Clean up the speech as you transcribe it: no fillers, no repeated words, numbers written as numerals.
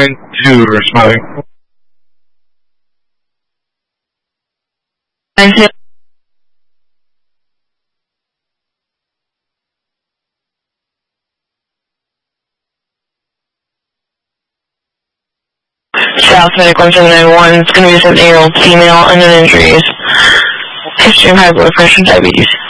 992, responding. 9-2. South Medic 1791. It's going to be a 7-year-old female, unknown injuries. History of high blood pressure and diabetes.